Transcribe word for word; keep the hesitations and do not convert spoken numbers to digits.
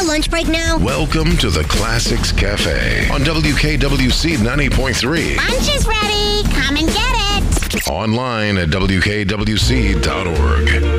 lunch break now? Welcome to the Classics Cafe on W K W C ninety point three. Lunch is ready. Come and get it. Online at W K W C dot org.